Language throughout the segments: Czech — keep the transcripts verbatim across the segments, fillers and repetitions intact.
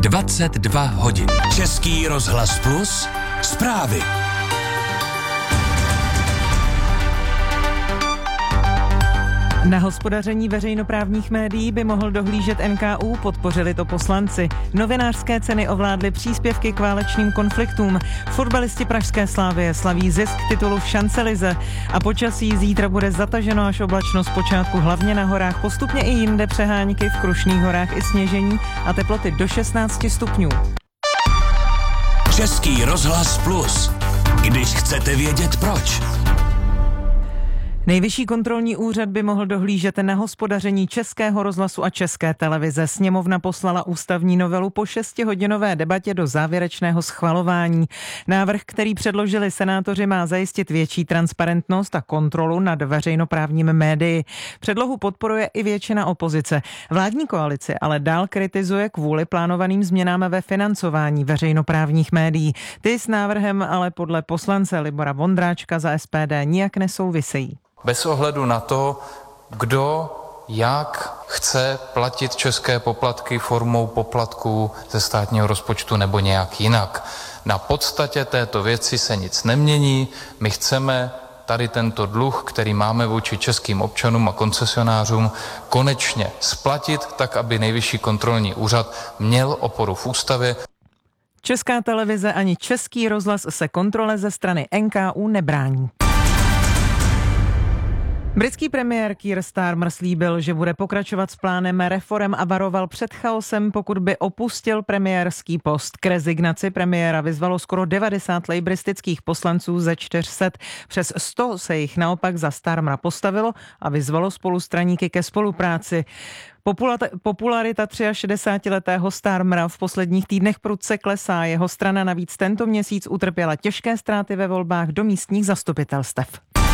dvacet dva hodin. Český rozhlas Plus, zprávy. Na hospodaření veřejnoprávních médií by mohl dohlížet N K U, podpořili to poslanci. Novinářské ceny ovládly příspěvky k válečným konfliktům. Fotbalisti pražské Slavie slaví zisk titulu v Champs-Élysées. A počasí zítra bude zataženo až oblačno, zpočátku hlavně na horách, postupně i jinde přehánky, v Krušných horách i sněžení a teploty do šestnáct stupňů. Český rozhlas Plus. Když chcete vědět proč. Nejvyšší kontrolní úřad by mohl dohlížet na hospodaření Českého rozhlasu a České televize. Sněmovna poslala ústavní novelu po šestihodinové debatě do závěrečného schvalování. Návrh, který předložili senátoři, má zajistit větší transparentnost a kontrolu nad veřejnoprávními médii. Předlohu podporuje i většina opozice. Vládní koalice ale dál kritizuje kvůli plánovaným změnám ve financování veřejnoprávních médií. Ty s návrhem ale podle poslance Libora Vondráčka za S P D nijak nesouvisejí. Bez ohledu na to, kdo jak chce platit české poplatky formou poplatků ze státního rozpočtu nebo nějak jinak. Na podstatě této věci se nic nemění. My chceme tady tento dluh, který máme vůči českým občanům a koncesionářům, konečně splatit tak, aby Nejvyšší kontrolní úřad měl oporu v ústavě. Česká televize ani Český rozhlas se kontrole ze strany N K U nebrání. Britský premiér Keir Starmer slíbil, že bude pokračovat s plánem reforem a varoval před chaosem, pokud by opustil premiérský post. K rezignaci premiéra vyzvalo skoro devadesát lejbristických poslanců ze čtyř set. Přes sto se jich naopak za Starmera postavilo a vyzvalo spolustraníky ke spolupráci. Popularita šedesátiletého Starmera v posledních týdnech prudce klesá. Jeho strana navíc tento měsíc utrpěla těžké ztráty ve volbách do místních zastupitelstev.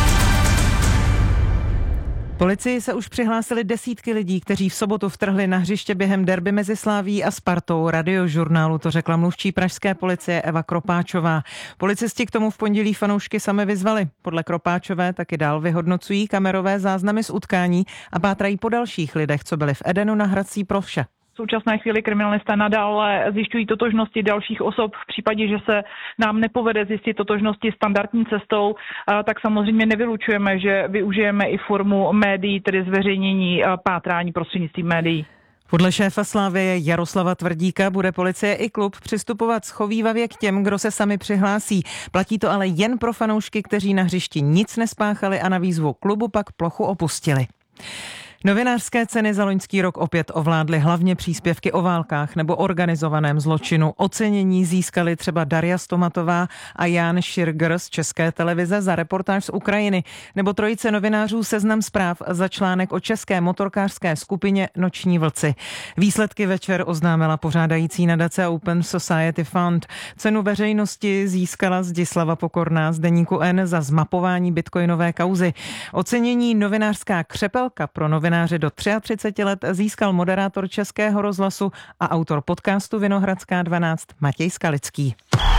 Policii se už přihlásili desítky lidí, kteří v sobotu vtrhli na hřiště během derby mezi Slavií a Spartou. Radiožurnálu to řekla mluvčí pražské policie Eva Kropáčová. Policisti k tomu v pondělí fanoušky sami vyzvali. Podle Kropáčové taky dál vyhodnocují kamerové záznamy z utkání a pátrají po dalších lidech, co byli v Edenu na Hradcí ploše. V současné chvíli kriminalisté nadále zjišťují totožnosti dalších osob. V případě, že se nám nepovede zjistit totožnosti standardní cestou, tak samozřejmě nevylučujeme, že využijeme i formu médií, tedy zveřejnění pátrání prostřednictvím médií. Podle šéfa Slavie Jaroslava Tvrdíka bude policie i klub přistupovat schovívavě k těm, kdo se sami přihlásí. Platí to ale jen pro fanoušky, kteří na hřišti nic nespáchali a na výzvu klubu pak plochu opustili. Novinářské ceny za loňský rok opět ovládly hlavně příspěvky o válkách nebo organizovaném zločinu. Ocenění získali třeba Daria Stomatová a Jan Širger z České televize za reportáž z Ukrajiny, nebo trojice novinářů Seznam Zpráv za článek o české motorkářské skupině Noční vlci. Výsledky večer oznámila pořádající nadace Open Society Fund. Cenu veřejnosti získala Zdislava Pokorná z deníku N za zmapování bitcoinové kauzy. Ocenění Novinářská křepelka pro novináře do třiceti tří let získal moderátor Českého rozhlasu a autor podcastu Vinohradská dvanáct Matěj Skalický.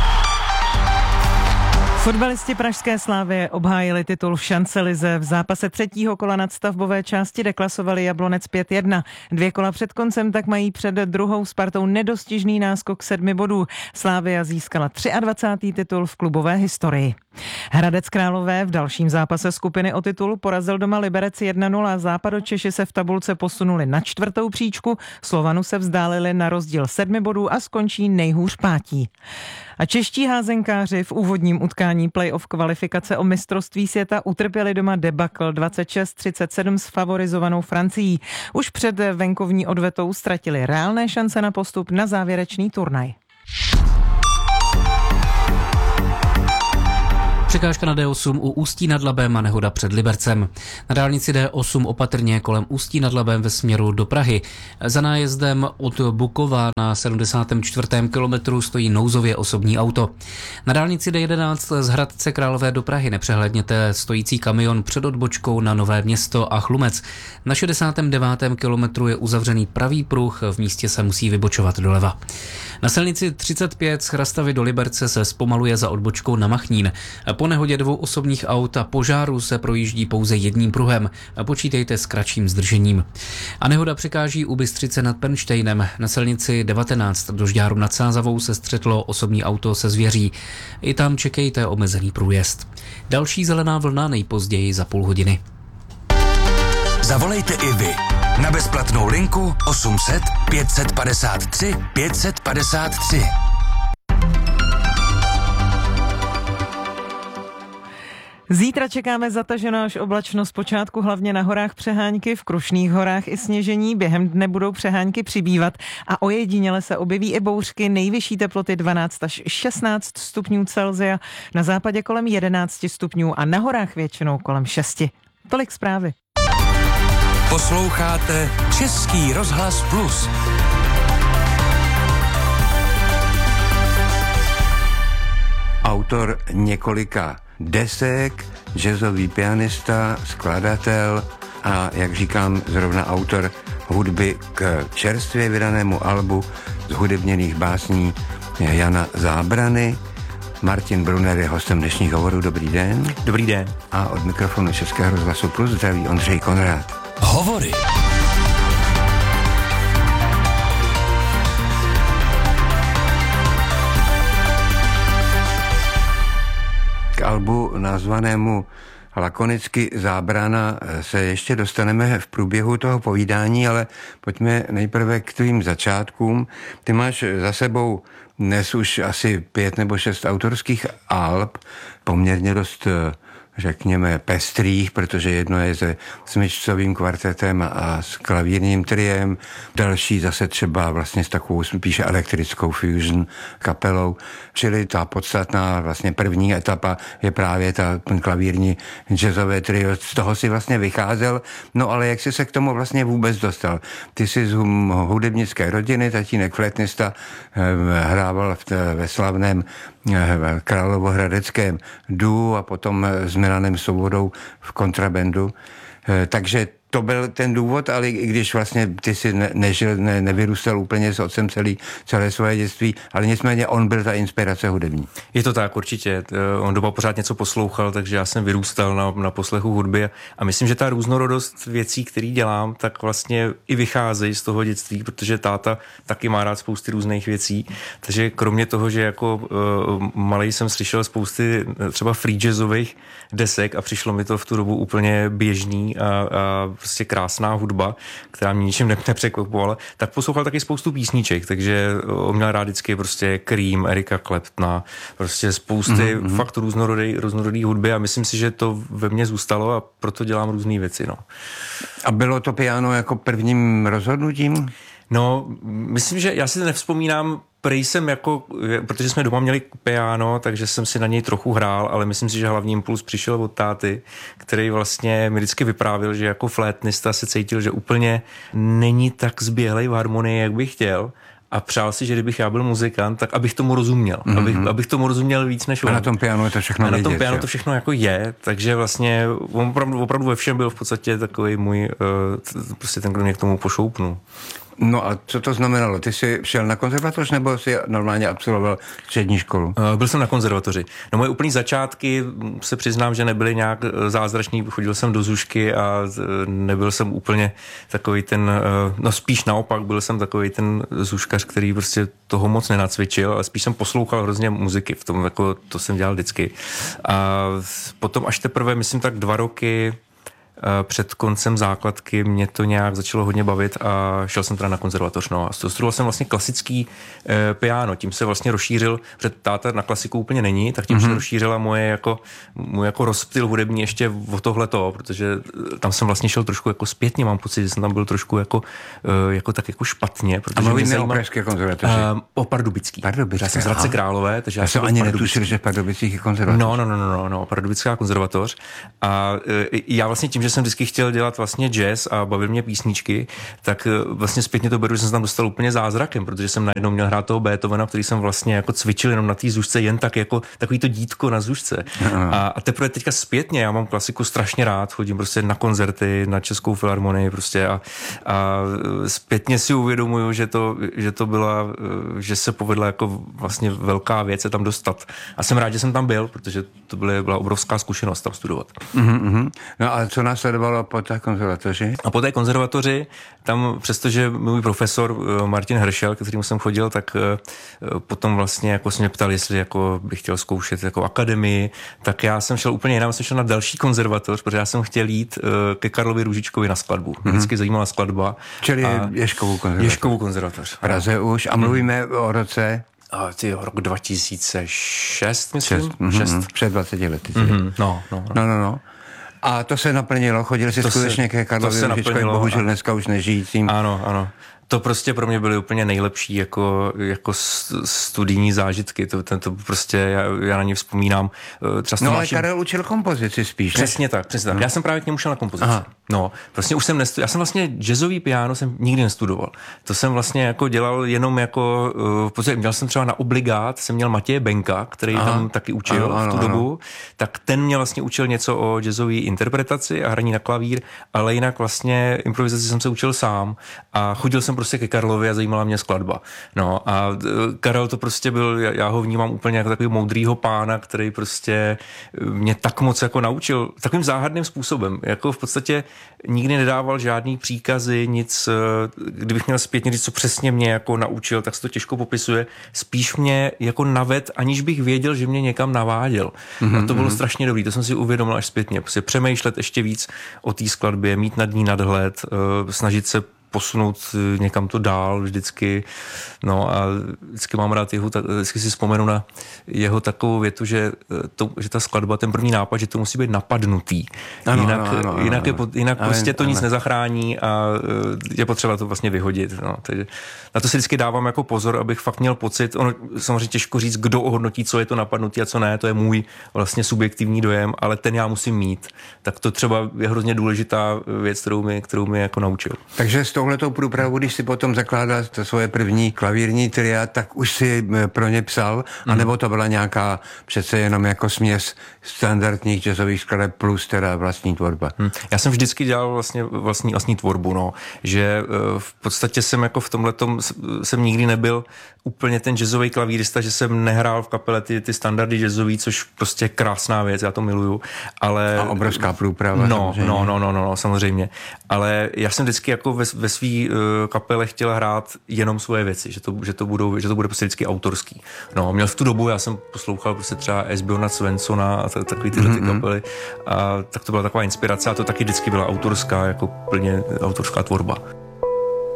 Fotbalisti pražské Slavie obhájili titul v Champs-Élysées. V zápase třetího kola nadstavbové části deklasovali Jablonec pět jedna. Dvě kola před koncem tak mají před druhou Spartou nedostižný náskok sedmi bodů. Slavia získala dvacátý třetí titul v klubové historii. Hradec Králové v dalším zápase skupiny o titul porazil doma Liberec jedna nula. Západočeši se v tabulce posunuli na čtvrtou příčku, Slovanu se vzdálili na rozdíl sedmi bodů a skončí nejhůř pátí. A čeští házenkáři v úvodním utkání play-off kvalifikace o mistrovství světa utrpěli doma debakl dvacet šest třicet sedm s favorizovanou Francií. Už před venkovní odvetou ztratili reálné šance na postup na závěrečný turnaj. Překážka na D osm u Ústí nad Labem a nehoda před Libercem. Na dálnici D osm opatrně kolem Ústí nad Labem ve směru do Prahy. Za nájezdem od Bukova na sedmdesátém čtvrtém kilometru stojí nouzově osobní auto. Na dálnici D jedenáct z Hradce Králové do Prahy nepřehledněte stojící kamion před odbočkou na Nové Město a Chlumec. Na šedesátém devátém kilometru je uzavřený pravý pruh, v místě se musí vybočovat doleva. Na silnici třicet pět z Chrastavy do Liberce se zpomaluje za odbočkou na Machnín. Po nehodě dvou osobních aut a požáru se projíždí pouze jedním pruhem. Počítejte s kratším zdržením. A nehoda překáží u Bystřice nad Pernštejnem. Na silnici devatenáct do Žďáru nad Sázavou se střetlo osobní auto se zvěří. I tam čekejte omezený průjezd. Další zelená vlna nejpozději za půl hodiny. Zavolejte i vy na bezplatnou linku osm set pět set padesát tři pět set padesát tři. Zítra čekáme zataženou až oblačno, zpočátku hlavně na horách přehánky, v Krušných horách i sněžení, během dne budou přehánky přibývat a ojediněle se objeví i bouřky, nejvyšší teploty dvanáct až šestnáct stupňů Celsia, na západě kolem jedenáct stupňů a na horách většinou kolem šesti. Tolik zprávy. Posloucháte Český rozhlas Plus. Autor několika desek, jazzový pianista, skladatel a, jak říkám, zrovna autor hudby k čerstvě vydanému albu z hudebněných básní Jana Zábrany. Martin Brunner je hostem dnešních hovorů. Dobrý den. Dobrý den. A od mikrofonu Českého rozhlasu Plus zdraví Ondřej Konrád. Hovory. K albu nazvanému lakonicky Zábrana se ještě dostaneme v průběhu toho povídání, ale pojďme nejprve k tvým začátkům. Ty máš za sebou dnes už asi pět nebo šest autorských alb, poměrně dost, řekněme, pestrých, protože jedno je se smyčcovým kvartetem a s klavírním triem, další zase třeba vlastně s takovou spíše elektrickou fusion kapelou, čili ta podstatná vlastně první etapa je právě ta klavírní jazzové trio, z toho si vlastně vycházel, no ale jak jsi se k tomu vlastně vůbec dostal? Ty jsi z hudebnické rodiny, tatínek flétnista, hrával ve slavném královohradeckém duo a potom s Milanem Svobodou v kontrabandu. Takže to byl ten důvod, ale i když vlastně ty si ne, nežil, ne, nevyrůstal úplně s otcem celý, celé svoje dětství, ale nicméně on byl ta inspirace hudební. Je to tak, určitě. On doma pořád něco poslouchal, takže já jsem vyrůstal na, na poslechu hudby a myslím, že ta různorodost věcí, které dělám, tak vlastně i vycházejí z toho dětství, protože táta taky má rád spousty různých věcí, takže kromě toho, že jako uh, malej jsem slyšel spousty třeba free jazzových desek a přišlo mi to v tu dobu úplně běžný a, a prostě krásná hudba, která mě ničím nepřekvapovala, tak poslouchal taky spoustu písniček, takže on měl rád vždycky prostě Cream, Erika Claptona, prostě spousty mm-hmm. fakt různorodý, různorodý hudby a myslím si, že to ve mně zůstalo a proto dělám různé věci, no. A bylo to piano jako prvním rozhodnutím? No, myslím, že já si to nevzpomínám, prej jsem jako, protože jsme doma měli piano, takže jsem si na něj trochu hrál, ale myslím si, že hlavní impuls přišel od táty, který vlastně mi vždycky vyprávěl, že jako flétnista se cítil, že úplně není tak zběhlej v harmonii, jak bych chtěl. A přál si, že kdybych já byl muzikant, tak abych tomu rozuměl. Mm-hmm. Abych, abych tomu rozuměl víc než on. A na tom pianu je to všechno A na vidět, tom pianu jo? to všechno jako je, takže vlastně on opravdu, opravdu ve všem byl v podstatě takový můj, uh, prostě ten, kdo mě k tomu pošoupnul. No a co to znamenalo? Ty jsi šel na konzervatoř nebo jsi normálně absolvoval střední školu? Uh, byl jsem na konzervatoři. No moje úplný začátky se přiznám, že nebyly nějak zázračný. Chodil jsem do zušky a nebyl jsem úplně takový ten, uh, no spíš naopak, byl jsem takový ten zuškař, který prostě toho moc nenacvičil, ale spíš jsem poslouchal hrozně muziky. V tom, jako to jsem dělal vždycky. A potom až teprve, myslím tak dva roky před koncem základky mě to nějak začalo hodně bavit a šel jsem teda na konzervatoř. No. A studoval jsem vlastně klasický e, piano, tím se vlastně rozšířil, protože táta na klasiku úplně není, tak tím mm-hmm. se rozšířila moje jako, můj jako rozptyl hudební ještě o tohleto, protože tam jsem vlastně šel trošku jako zpětně, mám pocit, že jsem tam byl trošku jako, e, jako tak jako špatně. Protože a mluvíme zajímá, o pražské konzervatoři? E, o Pardubický. Pardubické. Já jsem z Hradce Králové. Takže já, já jsem ani netušil, že v Pardubicích je konzervatoř. No, no, no, no, no, no, Pardubická konzervatoř. A e, já vlastně tím, že jsem vždycky chtěl dělat vlastně jazz a bavil mě písničky, tak vlastně zpětně to beru, že jsem se tam dostal úplně zázrakem, protože jsem najednou měl hrát toho Beethovena, který jsem vlastně jako cvičil jenom na té zušce, jen tak jako takový to dítko na zušce. A, a teprve teďka zpětně, já mám klasiku strašně rád, chodím prostě na koncerty, na Českou filharmonii prostě a, a zpětně si uvědomuju, že to, že to byla, že se povedla jako vlastně velká věc se tam dostat. A jsem rád, že jsem tam byl, protože to byla, byla obrovská zkušenost tam studovat. Mm-hmm. No a co následovalo po té konzervatoři? A po té konzervatoři, tam přestože můj profesor Martin Hršel, ke kterému jsem chodil, tak potom vlastně jako se mě ptal, jestli jako bych chtěl zkoušet jako akademii, tak já jsem šel úplně jinam, jsem šel na další konzervatoř, protože já jsem chtěl jít ke Karlovi Růžičkovi na skladbu. Mě vždycky zajímala skladba. Čili Ježkovou konzervatoř. Ježkovou konzervatoř. V Praze už. A mluvíme hmm. o roce? A ty rok dva tisíce šest, myslím. Šest. Mm-hmm. Před dvaceti lety. Mm-hmm. No, no, no. no, no, no. A to se naplnilo? Chodili jsi to skutečně se, ke Karlovi Růžičkovi, bohužel dneska už nežijícím. Ano, ano. To prostě pro mě byly úplně nejlepší jako, jako studijní zážitky. To, to, to prostě, já, já na ně vzpomínám. Třeba no ale naším... Karel učil kompozici spíš. Přesně tak, přesně tak. No. Já jsem právě k němu šel na kompozici. Aha. No, vlastně už jsem nestudoval. Já jsem vlastně jazzový piano jsem nikdy nestudoval. To jsem vlastně jako dělal jenom jako, uh, protože měl jsem třeba na obligát, jsem měl Matěje Benka, který Aha. tam taky učil ano, ano, v tu dobu, ano. tak ten mě vlastně učil něco o jazzové interpretaci a hraní na klavír, ale jinak vlastně improvizaci jsem se učil sám a chodil jsem prostě ke Karlovi a zajímala mě skladba. No a uh, Karel to prostě byl, já, já ho vnímám úplně jako takový moudrýho pána, který prostě mě tak moc jako naučil takovým záhadným způsobem. Jako v podstatě nikdy nedával žádný příkazy, nic, kdybych měl zpětně říct, co přesně mě jako naučil, tak se to těžko popisuje. Spíš mě jako naved, aniž bych věděl, že mě někam naváděl. Mm-hmm. A to bylo strašně dobrý, to jsem si uvědomil až zpětně. Prostě přemýšlet ještě víc o té skladbě, mít nad ní nadhled, snažit se posunout někam to dál vždycky. No a vždycky mám rád jeho, vždycky si vzpomenu na jeho takovou větu, že, to, že ta skladba, ten první nápad, že to musí být napadnutý. Ano, jinak ano, ano, jinak, je, jinak ano, prostě to ano. nic nezachrání a je potřeba to vlastně vyhodit. No. Takže na to si vždycky dávám jako pozor, abych fakt měl pocit, ono samozřejmě těžko říct, kdo ohodnotí, co je to napadnutí a co ne, to je můj vlastně subjektivní dojem, ale ten já musím mít. Tak to třeba je hrozně důležitá věc, kterou mi, kterou mi jako naučil. Takže s touhletou průpravu, když si potom zakládal to svoje první klavírní tria, tak už si pro ně psal, mm. anebo to byla nějaká přece jenom jako směs standardních jazzových skladeb plus teda vlastní tvorba? Mm. Já jsem vždycky dělal vlastně vlastní, vlastní tvorbu, no, že v podstatě jsem jako v tomhletom jsem nikdy nebyl úplně ten jazzový klavírista, že jsem nehrál v kapele ty, ty standardy jazzový, což prostě je krásná věc, já to miluju, ale... A obrovská průprava. No, no, no, no, no, samozřejmě. Ale já jsem vždycky jako ve, ve svý uh, kapele chtěl hrát jenom svoje věci, že to, že to, budou, že to bude prostě vždycky autorský. No, měl v tu dobu, já jsem poslouchal prostě třeba Esbjorna Svensona a t- takový tyhle mm-hmm. ty kapely a tak to byla taková inspirace a to taky vždycky byla autorská, jako plně autorská tvorba.